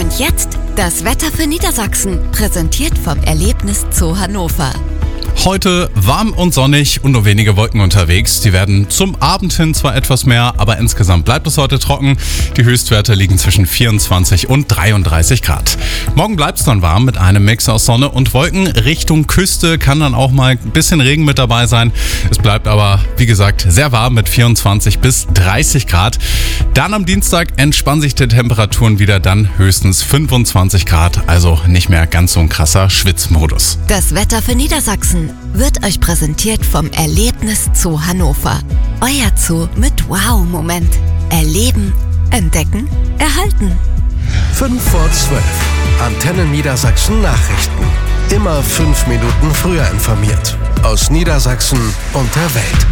Und jetzt das Wetter für Niedersachsen, präsentiert vom Erlebnis Zoo Hannover. Heute warm und sonnig und nur wenige Wolken unterwegs. Die werden zum Abend hin zwar etwas mehr, aber insgesamt bleibt es heute trocken. Die Höchstwerte liegen zwischen 24 und 33 Grad. Morgen bleibt es dann warm mit einem Mix aus Sonne und Wolken. Richtung Küste kann dann auch mal ein bisschen Regen mit dabei sein. Es bleibt aber, wie gesagt, sehr warm mit 24 bis 30 Grad. Dann am Dienstag entspannen sich die Temperaturen wieder, dann höchstens 25 Grad. Also nicht mehr ganz so ein krasser Schwitzmodus. Das Wetter für Niedersachsen wird euch präsentiert vom Erlebnis Zoo Hannover. Euer Zoo mit Wow-Moment. Erleben, entdecken, erhalten. 5 vor 12. Antenne Niedersachsen Nachrichten. Immer 5 Minuten früher informiert. Aus Niedersachsen und der Welt.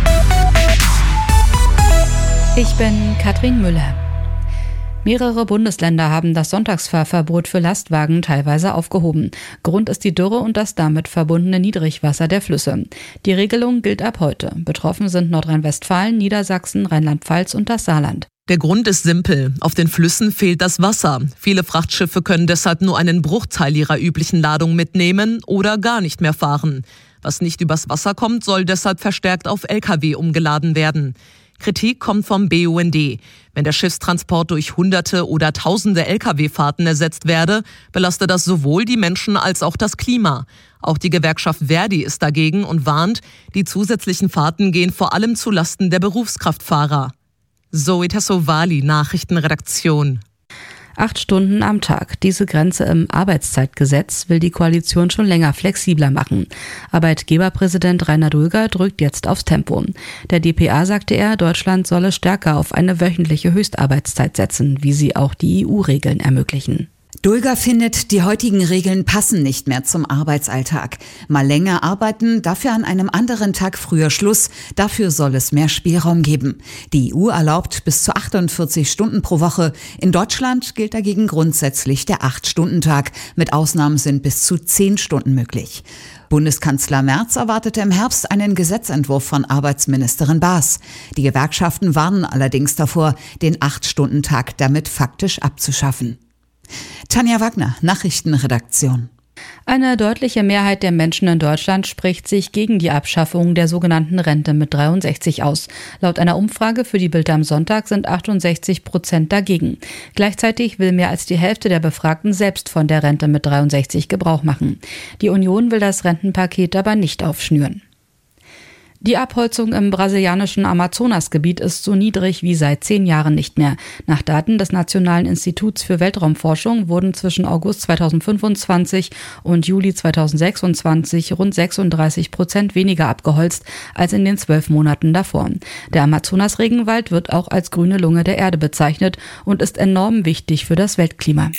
Ich bin Katrin Müller. Mehrere Bundesländer haben das Sonntagsfahrverbot für Lastwagen teilweise aufgehoben. Grund ist die Dürre und das damit verbundene Niedrigwasser der Flüsse. Die Regelung gilt ab heute. Betroffen sind Nordrhein-Westfalen, Niedersachsen, Rheinland-Pfalz und das Saarland. Der Grund ist simpel. Auf den Flüssen fehlt das Wasser. Viele Frachtschiffe können deshalb nur einen Bruchteil ihrer üblichen Ladung mitnehmen oder gar nicht mehr fahren. Was nicht übers Wasser kommt, soll deshalb verstärkt auf Lkw umgeladen werden. Kritik kommt vom BUND. Wenn der Schiffstransport durch Hunderte oder Tausende Lkw-Fahrten ersetzt werde, belaste das sowohl die Menschen als auch das Klima. Auch die Gewerkschaft Verdi ist dagegen und warnt, die zusätzlichen Fahrten gehen vor allem zulasten der Berufskraftfahrer. Zoe Tassovali, Nachrichtenredaktion. 8 Stunden am Tag. Diese Grenze im Arbeitszeitgesetz will die Koalition schon länger flexibler machen. Arbeitgeberpräsident Rainer Dulger drückt jetzt aufs Tempo. Der dpa sagte er, Deutschland solle stärker auf eine wöchentliche Höchstarbeitszeit setzen, wie sie auch die EU-Regeln ermöglichen. Dulger findet, die heutigen Regeln passen nicht mehr zum Arbeitsalltag. Mal länger arbeiten, dafür an einem anderen Tag früher Schluss. Dafür soll es mehr Spielraum geben. Die EU erlaubt bis zu 48 Stunden pro Woche. In Deutschland gilt dagegen grundsätzlich der 8-Stunden-Tag. Mit Ausnahmen sind bis zu 10 Stunden möglich. Bundeskanzler Merz erwartete im Herbst einen Gesetzentwurf von Arbeitsministerin Baas. Die Gewerkschaften warnen allerdings davor, den 8-Stunden-Tag damit faktisch abzuschaffen. Tanja Wagner, Nachrichtenredaktion. Eine deutliche Mehrheit der Menschen in Deutschland spricht sich gegen die Abschaffung der sogenannten Rente mit 63 aus. Laut einer Umfrage für die Bild am Sonntag sind 68% dagegen. Gleichzeitig will mehr als die Hälfte der Befragten selbst von der Rente mit 63 Gebrauch machen. Die Union will das Rentenpaket aber nicht aufschnüren. Die Abholzung im brasilianischen Amazonasgebiet ist so niedrig wie seit 10 Jahren nicht mehr. Nach Daten des Nationalen Instituts für Weltraumforschung wurden zwischen August 2025 und Juli 2026 rund 36% weniger abgeholzt als in den 12 Monaten davor. Der Amazonas-Regenwald wird auch als grüne Lunge der Erde bezeichnet und ist enorm wichtig für das Weltklima.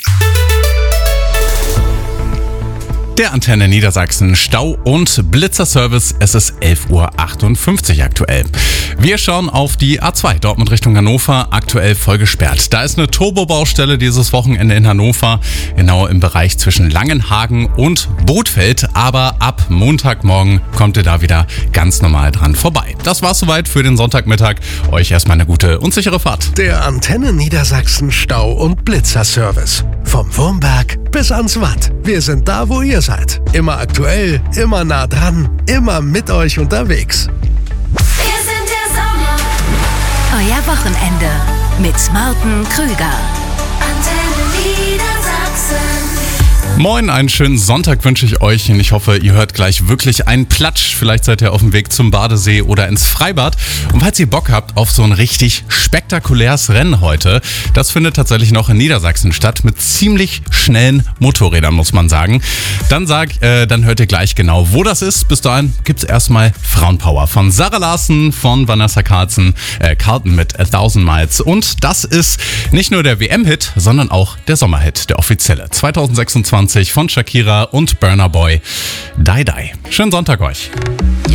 Der Antenne Niedersachsen Stau- und Blitzerservice. Es ist 11:58 Uhr aktuell. Wir schauen auf die A2 Dortmund Richtung Hannover, aktuell voll gesperrt. Da ist eine Turbobaustelle dieses Wochenende in Hannover, genau im Bereich zwischen Langenhagen und Bothfeld. Aber ab Montagmorgen kommt ihr da wieder ganz normal dran vorbei. Das war's soweit für den Sonntagmittag. Euch erstmal eine gute und sichere Fahrt. Der Antenne Niedersachsen Stau- und Blitzerservice. Vom Wurmberg bis ans Watt. Wir sind da, wo ihr seid. Immer aktuell, immer nah dran, immer mit euch unterwegs. Wir sind der Sommer. Euer Wochenende mit Martin Krüger. Antenne Niedersachsen. Moin, einen schönen Sonntag wünsche ich euch und ich hoffe, ihr hört gleich wirklich einen Platsch. Vielleicht seid ihr auf dem Weg zum Badesee oder ins Freibad. Und falls ihr Bock habt auf so ein richtig spektakuläres Rennen heute, das findet tatsächlich noch in Niedersachsen statt mit ziemlich schnellen Motorrädern, muss man sagen. Dann hört ihr gleich genau, wo das ist. Bis dahin gibt's erstmal Frauenpower von Sarah Larsen, von Vanessa Carlton mit 1000 Miles. Und das ist nicht nur der WM-Hit, sondern auch der Sommerhit, der offizielle. 2026 von Shakira und Burna Boy. Die Die. Schönen Sonntag euch.